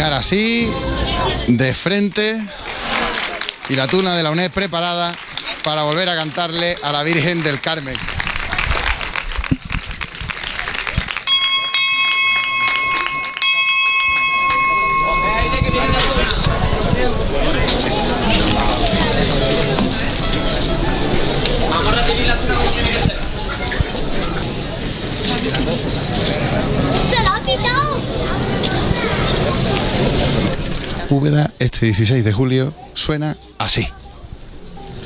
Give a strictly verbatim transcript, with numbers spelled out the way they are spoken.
ahora sí, de frente, y la tuna de la UNED preparada para volver a cantarle a la Virgen del Carmen. Úbeda, este dieciséis de julio, suena así.